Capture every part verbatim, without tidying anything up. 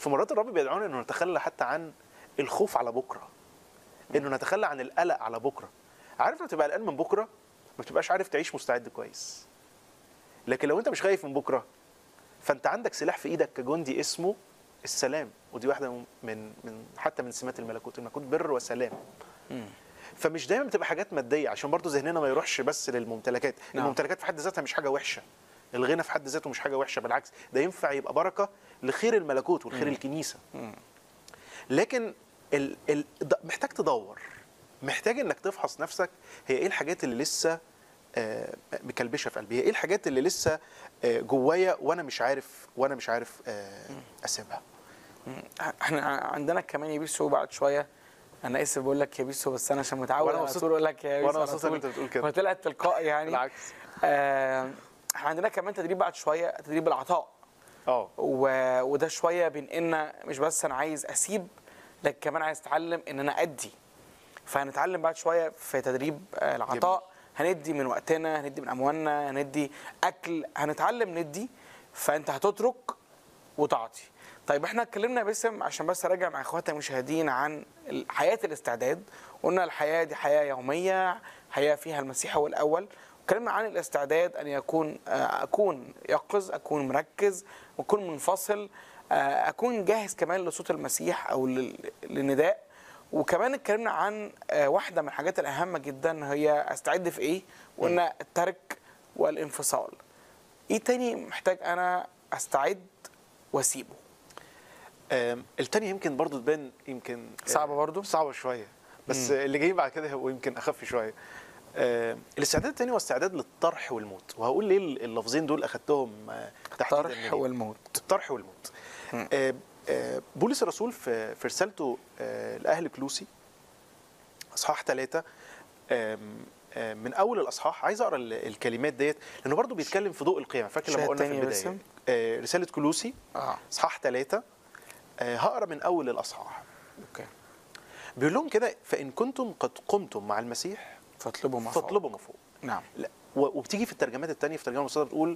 فمرات الرب بيدعونا انه نتخلى حتى عن الخوف على بكره، انه نتخلى عن القلق على بكره. عارف لما تبقى قلقان من بكره ما بتبقاش عارف تعيش مستعد كويس. لكن لو انت مش خايف من بكره فانت عندك سلاح في ايدك كجندي اسمه السلام، ودي واحده من من حتى من سمات الملكوت، الملكوت بر وسلام. م. فمش دايما بتبقى حاجات ماديه، عشان برضو ذهننا ما يروحش بس للممتلكات. نعم. الممتلكات في حد ذاتها مش حاجه وحشه، الغنى في حد ذاته مش حاجه وحشه، بالعكس ده ينفع يبقى بركه لخير الملكوت والخير م. الكنيسه. م. لكن ال ال محتاج تدور، محتاج انك تفحص نفسك، هي ايه الحاجات اللي لسه آه مكلبشه في قلبي، هي ايه الحاجات اللي لسه آه جوايا وانا مش عارف وانا مش عارف آه اسيبها. احنا عندنا كمان يا بيسو بعد شويه، انا اسف بقول لك يا بيسو بس انا عشان متعود على طول اقول لك يا بيسو، وانا مبسوط ان انت بتقول كده وطلعت تلقائي يعني. بالعكس. آه احنا عندنا كمان تدريب بعد شويه، تدريب العطاء. اه وده شويه بينقلنا مش بس انا عايز اسيب، لكن كمان عايز اتعلم ان انا ادي. فهنتعلم بعد شويه في تدريب العطاء، هندي من وقتنا، هندي من اموالنا، هندي اكل، هنتعلم ندي. فانت هتترك وتعطي. طيب احنا اتكلمنا باسم عشان بس اراجع مع اخواتنا المشاهدين عن حياه الاستعداد. قلنا الحياه دي حياه يوميه، حياه فيها المسيح هو الاول. اتكلمنا عن الاستعداد ان يكون اكون يقظ، اكون مركز، اكون منفصل، اكون جاهز كمان لصوت المسيح او للنداء. وكمان اتكلمنا عن واحده من الحاجات الاهم جدا هي استعد في ايه، وقلنا الترك والانفصال. ايه تاني محتاج انا استعد واسيبه؟ التانية يمكن برضو تبان يمكن صعبه، برضو صعبه شويه، بس مم. اللي جاي بعد كده هو يمكن اخف شويه. الاستعداد التاني هو استعداد للطرح والموت، وهقول ليه اللفظين دول اخدتهم تحت الطرح والموت. الطرح والموت. آه بولس الرسول في في رسالته لاهل كلوسي اصحاح ثلاثة من اول الاصحاح، عايز اقرا الكلمات ديت لانه برضو بيتكلم في ضوء القيامه. فاكر لما قلنا في البدايه آه رساله كلوسي اه اصحاح ثلاثة، آه هقرا من اول الاصحاح. اوكي. بيقول لهم كده: فان كنتم قد قمتم مع المسيح فاطلبوا ما فوق. فاطلبوا ما فوق. نعم. وبتيجي في الترجمات الثانيه، في ترجمه المصادر بتقول: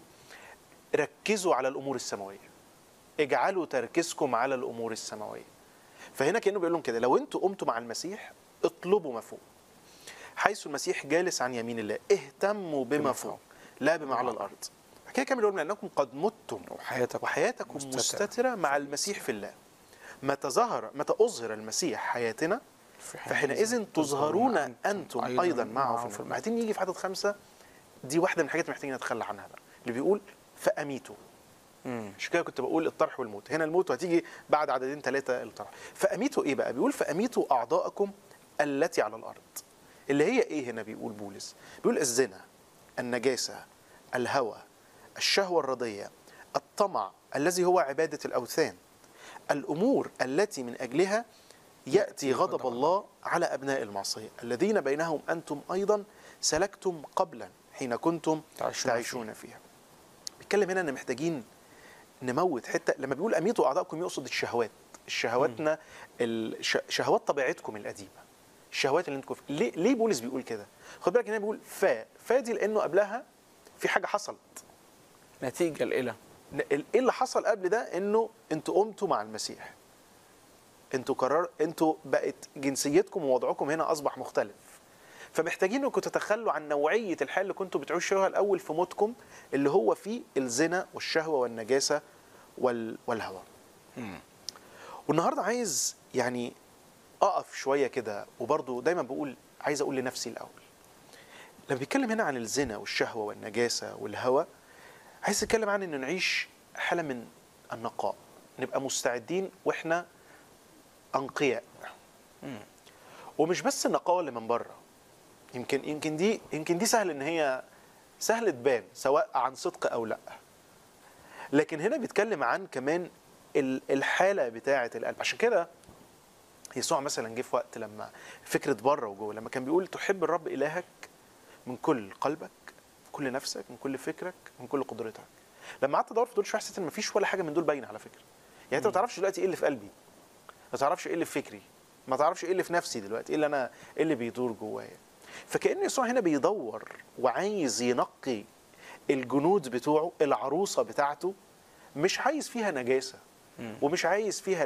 ركزوا على الامور السماويه، اجعلوا تركيزكم على الامور السماويه. فهنا كانه بيقول لهم كده: لو انتوا قمتوا مع المسيح اطلبوا ما فوق، حيث المسيح جالس عن يمين الله، اهتموا بما فوق لا بما على الارض. كده كامل يقول: لانكم قد متم وحياتكم, وحياتكم مستترة, مستترة مع المسيح في الله. متى ظهر متى اظهر المسيح حياتنا فحينئذ تظهرون انتم ايضا معه في الماء. بعدين يجي في عدد خمسة، دي واحده من الحاجات اللي محتاجين نتخلى عنها بقى، اللي بيقول: فاميتوا. عشان كده كنت بقول الطرح والموت، هنا الموت وهتيجي بعد عددين ثلاثه الطرح. فاميتوا ايه بقى؟ بيقول: فاميتوا اعضاءكم التي على الارض. اللي هي ايه هنا؟ بيقول بولس، بيقول: الزنا، النجاسه، الهوى، الشهوه الرضيه، الطمع الذي هو عباده الاوثان، الامور التي من اجلها ياتي غضب الله على ابناء المعصيه الذين بينهم انتم ايضا سلكتم قبلا حين كنتم تعيشون فيها. بيتكلم هنا ان محتاجين نموت حته. لما بيقول اميتوا اعضاءكم يقصد الشهوات، الشهواتنا، شهوات طبيعتكم القديمه، الشهوات اللي انتم في... ليه ليه بولس بيقول كده؟ خد بالك هنا بيقول فا فا دي لانه قبلها في حاجه حصلت، نتيجه لايه؟ ايه اللي حصل قبل ده؟ انه انتوا قمتوا مع المسيح، انتوا قرر انتوا بقت جنسيتكم ووضعكم هنا اصبح مختلف. فمحتاجين انكم تتخلوا عن نوعيه الحياه اللي كنتوا بتعيشوها الاول في موتكم، اللي هو فيه الزنا والشهوه والنجاسه وال... والهوى. والنهارده عايز يعني اقف شويه كده، وبرضه دايما بقول عايز اقول لنفسي الاول، لما بيتكلم هنا عن الزنا والشهوه والنجاسه والهوى، عايز اتكلم عن ان نعيش حاله من النقاء، نبقى مستعدين واحنا انقياء. ومش بس النقاوه اللي من بره، يمكن يمكن دي يمكن دي سهل ان هي سهل تبان سواء عن صدق او لا، لكن هنا بيتكلم عن كمان الحاله بتاعه القلب. عشان كده يسوع مثلا جه في وقت لما فكره بره وجوه، لما كان بيقول: تحب الرب الهك من كل قلبك، من كل نفسك، من كل فكرك، من كل قدرتك. لما قعدت ادور في دول شويه حسيت ان مفيش ولا حاجه من دول باينه على فكره. يعني انت ما تعرفش دلوقتي ايه اللي في قلبي، ما تعرفش ايه اللي في فكري، ما تعرفش ايه اللي في نفسي دلوقتي، ايه اللي انا ايه اللي بيدور جوايا. فكأن يسوع هنا بيدور وعايز ينقي الجنود بتوعه، العروسه بتاعته، مش عايز فيها نجاسه، ومش عايز فيها